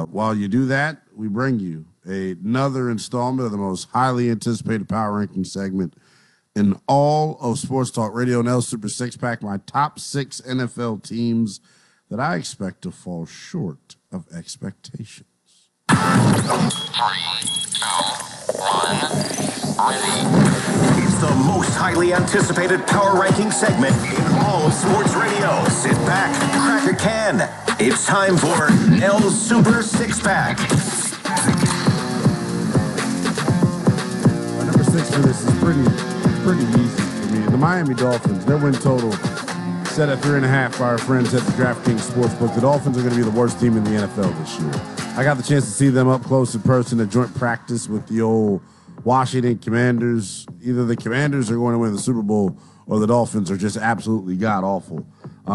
While you do that, we bring you another installment of the most highly anticipated power ranking segment in all of Sports Talk Radio. Nell Super Six Pack, my top 6 NFL teams that I expect to fall short of expectations. 3, 2, 1, ready. It's the most highly anticipated power ranking segment in all of sports radio. Sit back, crack a can. It's time for Nell's Super Six Pack. Number 6 for this is pretty easy for me. The Miami Dolphins, their win total set at 3.5 by our friends at the DraftKings Sportsbook. The Dolphins are going to be the worst team in the NFL this year. I got the chance to see them up close in person at joint practice with the old Washington Commanders. Either the Commanders are going to win the Super Bowl or the Dolphins are just absolutely god-awful.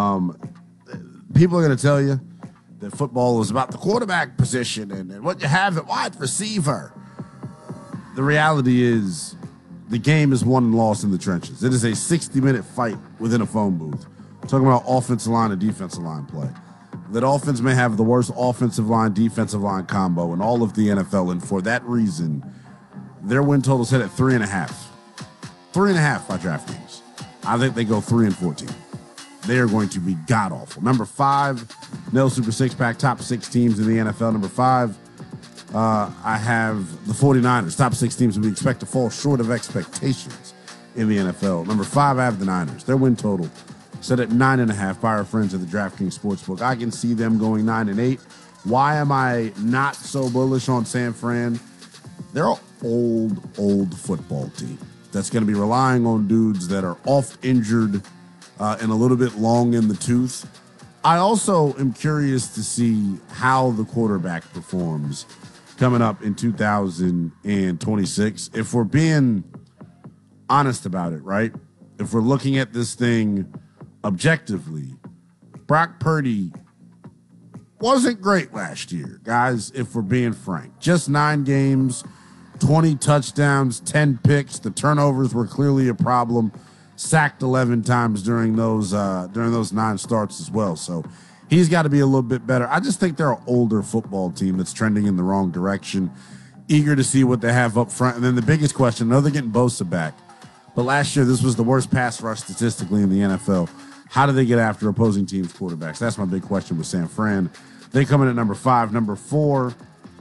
People are going to tell you that football is about the quarterback position and what you have at wide receiver. The reality is the game is won and lost in the trenches. It is a 60-minute fight within a phone booth. Talking about offensive line and defensive line play. The Dolphins may have the worst offensive line, defensive line combo in all of the NFL, and for that reason, their win total is set at 3.5. 3.5 by DraftKings. I think they go 3-14. They are going to be god-awful. Number 5, Nell Super Six Pack, top 6 teams in the NFL. Number 5, I have the 49ers, top 6 teams that we expect to fall short of expectations in the NFL. Number 5, I have the Niners. Their win total set at 9.5 by our friends at the DraftKings Sportsbook. I can see them going 9-8. Why am I not so bullish on San Fran? They're an old football team that's going to be relying on dudes that are oft injured and a little bit long in the tooth. I also am curious to see how the quarterback performs coming up in 2026. If we're being honest about it, right? If we're looking at this thing objectively, Brock Purdy wasn't great last year, guys, if we're being frank. Just 9 games, 20 touchdowns, 10 picks. The turnovers were clearly a problem. Sacked 11 times during those 9 starts as well. So he's got to be a little bit better. I just think they're an older football team that's trending in the wrong direction. Eager to see what they have up front. And then the biggest question, I know they're getting Bosa back, but last year this was the worst pass rush statistically in the NFL. How do they get after opposing teams' quarterbacks? That's my big question with San Fran. They come in at number 5. Number 4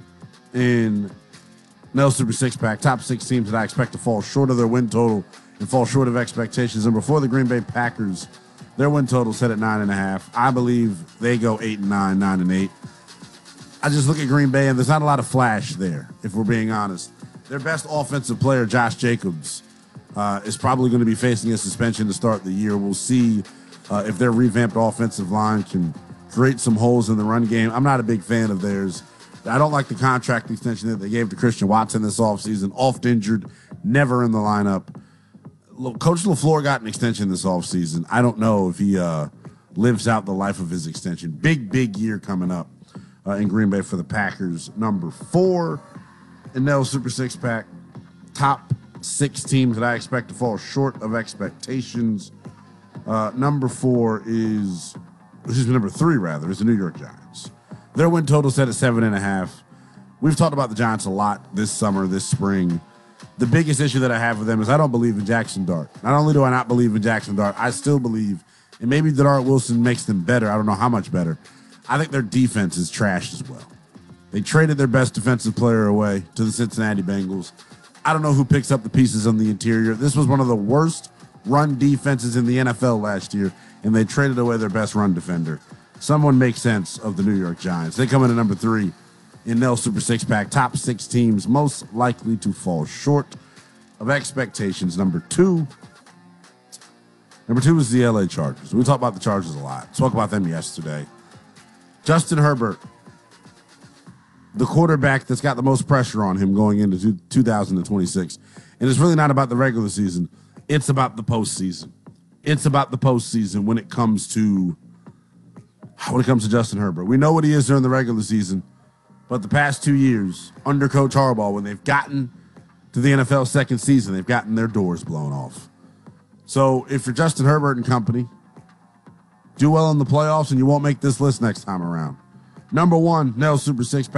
in Nell Super Six Pack, top 6 teams that I expect to fall short of their win total and fall short of expectations. Number 4, the Green Bay Packers. Their win total set at 9.5. I believe they go 8-9, 9-8. I just look at Green Bay, and there's not a lot of flash there, if we're being honest. Their best offensive player, Josh Jacobs, is probably going to be facing a suspension to start the year. We'll see if their revamped offensive line can create some holes in the run game. I'm not a big fan of theirs. I don't like the contract extension that they gave to Christian Watson this offseason. Oft injured, never in the lineup. Coach LaFleur got an extension this offseason. I don't know if he lives out the life of his extension. Big year coming up in Green Bay for the Packers. Number 4 in Nell Super Six Pack. Top 6 teams that I expect to fall short of expectations. Number 3 is the New York Giants. Their win total set at 7.5. We've talked about the Giants a lot this summer, this spring. The biggest issue that I have with them is I don't believe in Jackson Dart. Not only do I not believe in Jackson Dart, I still believe, and maybe Dart Wilson makes them better. I don't know how much better. I think their defense is trashed as well. They traded their best defensive player away to the Cincinnati Bengals. I don't know who picks up the pieces on the interior. This was one of the worst run defenses in the NFL last year, and they traded away their best run defender. Someone make sense of the New York Giants. They come in at number 3 in Nell Super Six Pack. Top 6 teams most likely to fall short of expectations. Number 2 is the LA Chargers. We talk about the Chargers a lot. Talk about them yesterday. Justin Herbert, the quarterback that's got the most pressure on him going into 2026. And it's really not about the regular season. It's about the postseason. It's about the postseason when it comes to Justin Herbert. We know what he is during the regular season, but the past 2 years under Coach Harbaugh, when they've gotten to the NFL second season, they've gotten their doors blown off. So if you're Justin Herbert and company, do well in the playoffs and you won't make this list next time around. Number 1, Nell Super Six Pack.